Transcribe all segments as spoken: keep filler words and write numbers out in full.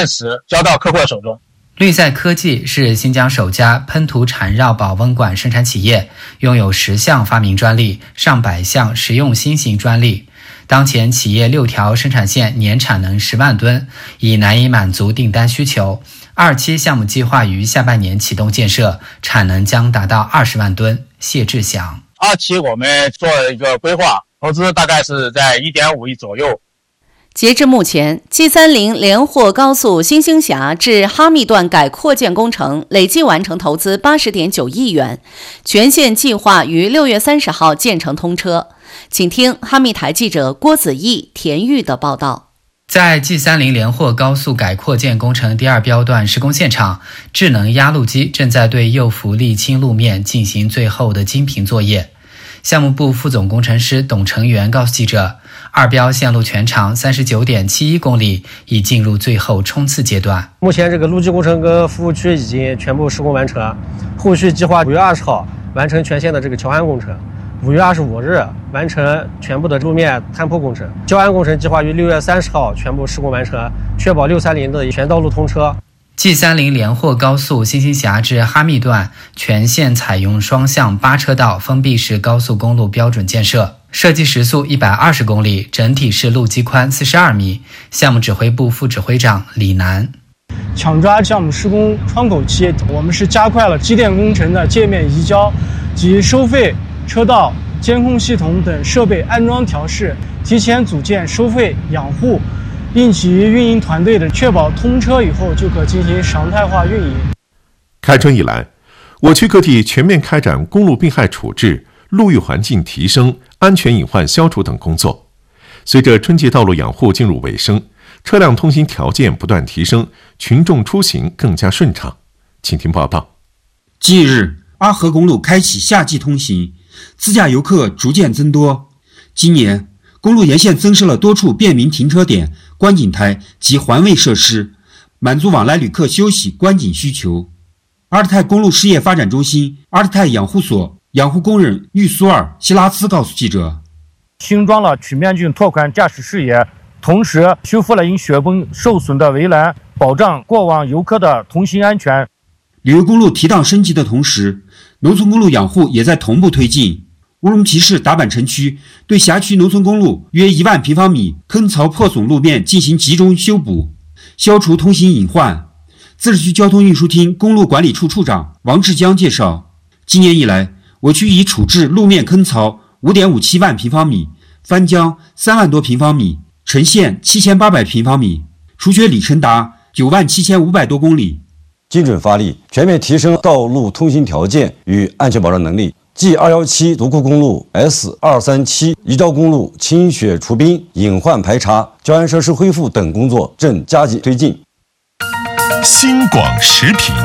按时交到客户的手中。 绿赛科技是新疆首家喷涂缠绕保温管生产企业，拥有十项发明专利、上百项实用新型专利。当前企业六条生产线年产能十万吨，已难以满足订单需求。二期项目计划于下半年启动建设，产能将达到二十万吨。谢志祥， 二期我们做了一个规划，投资大概是在 一点五亿左右。 截至目前 G 三十 连霍高速新兴峡至哈密段改扩建工程累计完成投资 八十点九亿元，全线计划于六月三十号建成通车。请听哈密台记者郭子毅、田玉的报道。 在 G 三十 连霍高速改扩建工程第二标段施工现场，智能压路机正在对右幅沥青路面进行最后的精平作业。项目部副总工程师董成元告诉记者，二标线路全长 三十九点七一公里，已进入最后冲刺阶段。 目前这个路基工程跟服务区已经全部施工完成，后续计划五月二十号完成全线的这个桥涵工程，五月二十五日完成全部的路面摊铺工程，交安工程计划于六月三十号全部施工完成，确保六三零的全道路通车。 G 三十 连霍高速新兴峡至哈密段全线采用双向八车道封闭式高速公路标准建设，设计时速一百二十公里，整体是路基宽四十二米。项目指挥部副指挥长李楠， 抢抓项目施工窗口期，我们是加快了机电工程的界面移交及收费、车道、监控系统等设备安装调试，提前组建收费养护应急运营团队的，确保通车以后就可进行常态化运营。 开春以来，我区各地全面开展公路病害处置、路域环境提升、安全隐患消除等工作。随着春季道路养护进入尾声，车辆通行条件不断提升，群众出行更加顺畅。请听报道。 近日，阿河公路开启夏季通行，自驾游客逐渐增多。今年，公路沿线增设了多处便民停车点、观景台及环卫设施，满足往来旅客休息观景需求。阿尔泰公路事业发展中心阿尔泰养护所养护工人玉苏尔希拉兹告诉记者， 新装了曲面镜拓宽驾驶视野，同时修复了因雪崩受损的围栏，保障过往游客的通行安全。 旅游公路提档升级的同时，农村公路养护也在同步推进。乌鲁木齐市达坂城区对辖区农村公路约一万平方米坑槽破损路面进行集中修补，消除通行隐患。自治区交通运输厅公路管理处处长王志江介绍，今年以来，我区已处置路面坑槽 五点五七万平方米，翻江三万多平方米，沉陷七千八百平方米，除雪里程达九万七千五百多公里。 精准发力，全面提升道路通行条件与安全保障能力。G 二一七独库公路、S 二三七宜昭公路清雪除冰、隐患排查、交安设施恢复等工作正加紧推进。 新广时评，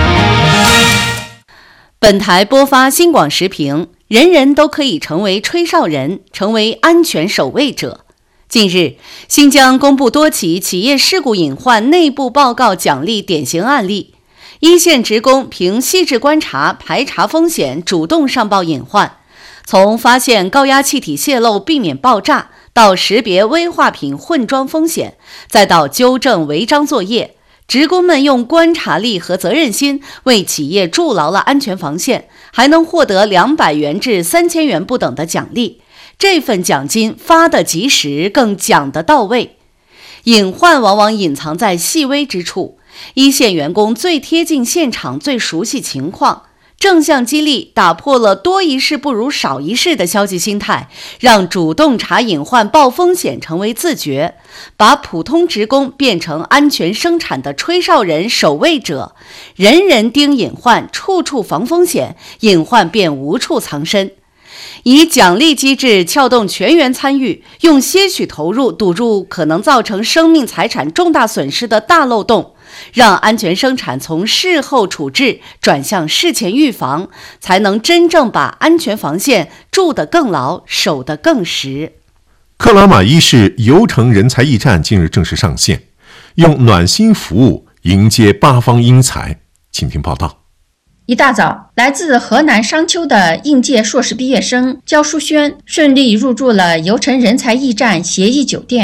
本台播发新广时评，人人都可以成为吹哨人，成为安全守卫者。近日，新疆公布多起企业事故隐患内部报告奖励典型案例。一线职工凭细致观察、排查风险，主动上报隐患，从发现高压气体泄漏、避免爆炸，到识别危化品混装风险，再到纠正违章作业，职工们用观察力和责任心为企业筑牢了安全防线，还能获得两百元至三千元不等的奖励。这份奖金发得及时，更讲得到位。隐患往往隐藏在细微之处，一线员工最贴近现场，最熟悉情况。正向激励打破了多一事不如少一事的消极心态，让主动查隐患、报风险成为自觉，把普通职工变成安全生产的吹哨人、守卫者。人人盯隐患，处处防风险，隐患便无处藏身。以奖励机制撬动全员参与，用些许投入堵住可能造成生命财产重大损失的大漏洞，让安全生产从事后处置转向事前预防，才能真正把安全防线筑得更牢，守得更实。 克拉玛依市游城人才驿站近日正式上线，用暖心服务迎接八方英才。请听报道。 一大早，来自河南商丘的应届硕士毕业生焦淑轩顺利入住了游城人才驿站协议酒店。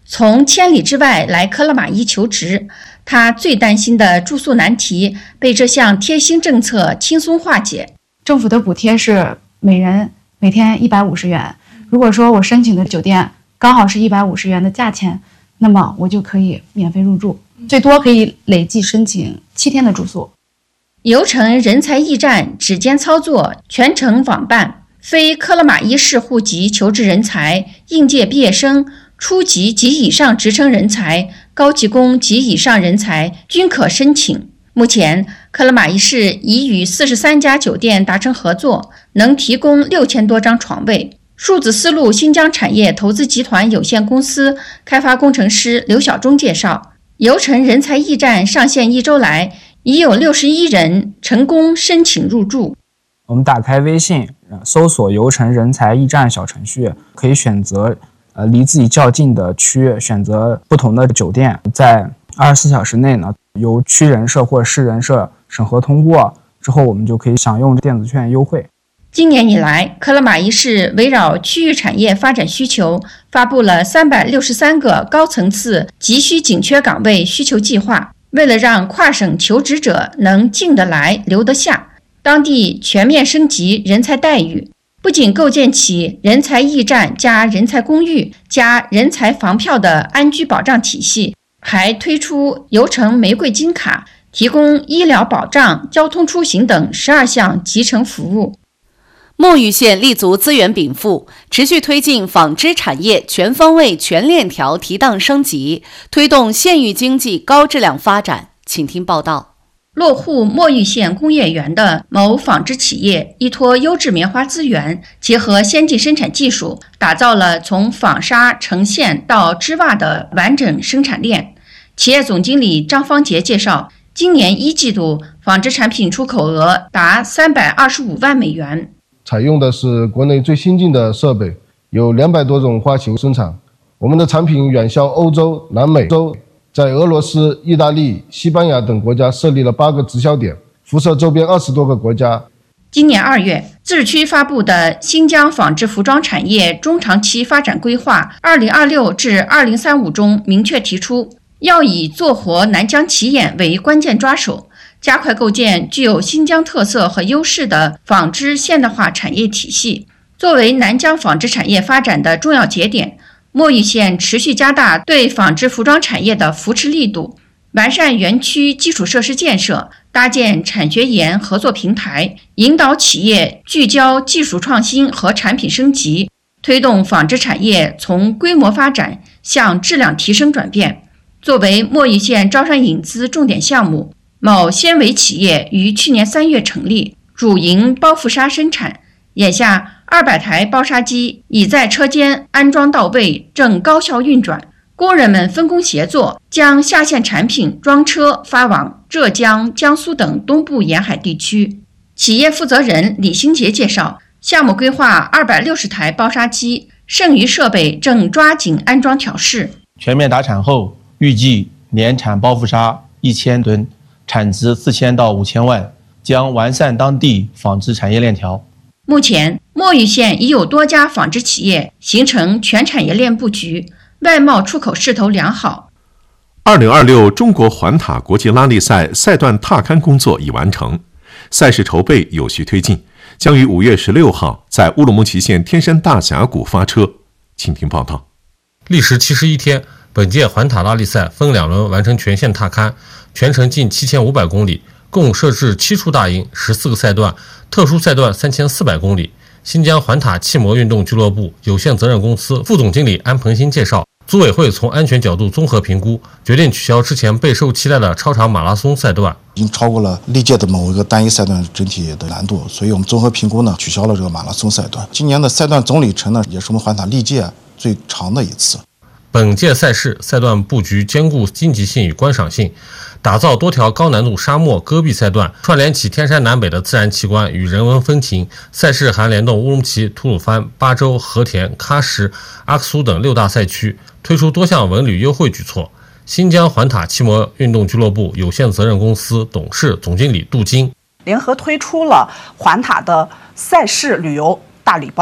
从千里之外来克拉玛依求职，他最担心的住宿难题被这项贴心政策轻松化解。 政府的补贴是每人每天一百五十元，如果说我申请的酒店刚好是一百五十元的价钱，那么我就可以免费入住，最多可以累计申请七天的住宿。 游城人才驿站指尖操作，全程网办，非克拉玛依市户籍求职人才、应届毕业生、初级及以上职称人才、高级工及以上人才均可申请。目前，克拉玛依市已与四十三家酒店达成合作，能提供六千多张床位。数字丝路新疆产业投资集团有限公司开发工程师刘晓忠介绍，游城人才驿站上线一周来，已有六十一人成功申请入住。 我们打开微信，搜索游城人才驿站小程序，可以选择呃离自己较近的区，选择不同的酒店，在二十四小时内呢，由区人社或市人社审核通过之后，我们就可以享用电子券优惠。 今年以来，克拉玛依市围绕区域产业发展需求，发布了三百六十三个高层次急需紧缺岗位需求计划。为了让跨省求职者能进得来、留得下，当地全面升级人才待遇，不仅构建起人才驿站加人才公寓加人才房票的安居保障体系，还推出游城玫瑰金卡，提供医疗保障、交通出行等十二项集成服务。 墨玉县立足资源禀赋，持续推进纺织产业全方位、全链条提档升级，推动县域经济高质量发展。请听报道。 落户墨玉县工业园的某纺织企业，依托优质棉花资源，结合先进生产技术，打造了从纺纱、成线到织袜的完整生产链。企业总经理张方杰介绍，今年一季度纺织产品出口额达三百二十五万美元。 采用的是国内最先进的设备，有两百多种花型生产。我们的产品远销欧洲、南美洲，在俄罗斯、意大利、西班牙等国家设立了八个直销点，辐射周边二十多个国家。 今年二月，自治区发布的新疆纺织服装产业中长期发展规划二零二六至二零三五中明确提出，要以做活南疆企业为关键抓手，加快构建具有新疆特色和优势的纺织现代化产业体系。作为南疆纺织产业发展的重要节点，墨玉县持续加大对纺织服装产业的扶持力度，完善园区基础设施建设，搭建产学研合作平台，引导企业聚焦技术创新和产品升级，推动纺织产业从规模发展向质量提升转变。作为墨玉县招商引资重点项目，某纤维企业于去年三月成立，主营包覆纱生产。眼下，二百台包纱机已在车间安装到位，正高效运转。工人们分工协作，将下线产品装车发往浙江、江苏等东部沿海地区。企业负责人李兴杰介绍，项目规划二百六十台包纱机，剩余设备正抓紧安装调试。 全面达产后，预计年产包覆纱一千吨，产值四千到五千万，将完善当地纺织产业链条。 目前，墨玉县已有多家纺织企业形成全产业链布局，外贸出口势头良好。 二零二六中国环塔国际拉力赛赛段踏勘工作已完成，赛事筹备有序推进，将于五月十六号在乌鲁木齐县天山大峡谷发车。请听报道。 历时七十一天，本届环塔拉力赛分两轮完成全线踏勘，全程近七千五百公里，共设置七处大营、十四个赛段，特殊赛段三千四百公里。新疆环塔汽摩运动俱乐部有限责任公司副总经理安鹏新介绍，组委会从安全角度综合评估，决定取消之前备受期待的超长马拉松赛段， 已经超过了历届的某一个单一赛段整体的难度，所以我们综合评估呢，取消了这个马拉松赛段。今年的赛段总里程呢，也是我们环塔历届最长的一次。 本届赛事赛段布局兼顾经济性与观赏性，打造多条高难度沙漠戈壁赛段，串联起天山南北的自然奇观与人文风情。赛事还联动乌鲁木齐、吐鲁番、巴州、和田、喀什、阿克苏等六大赛区，推出多项文旅优惠举措。新疆环塔汽摩运动俱乐部有限责任公司董事总经理杜金联合推出了环塔的赛事旅游大礼包，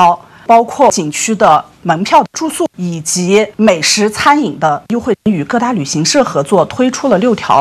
包括景区的门票、住宿以及美食餐饮的优惠，与各大旅行社合作推出了六条